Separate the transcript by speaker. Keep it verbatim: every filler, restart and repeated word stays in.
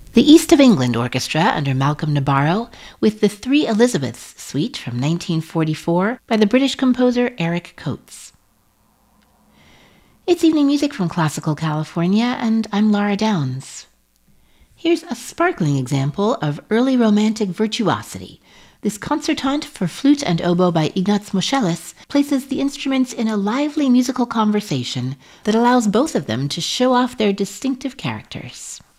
Speaker 1: The East of England Orchestra under Malcolm Nabarro with the Three Elizabeths Suite from nineteen forty-four by the British composer Eric Coates. It's evening music from Classical California, and I'm Laura Downs. Here's a sparkling example of early romantic virtuosity. This concertante for flute and oboe by Ignaz Moscheles places the instruments in a lively musical conversation that allows both of them to show off their distinctive characters.